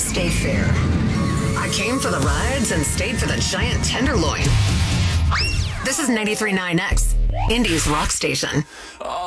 stay fair. I came for the rides and stayed for the giant tenderloin. This is 93.9X, Indy's rock station.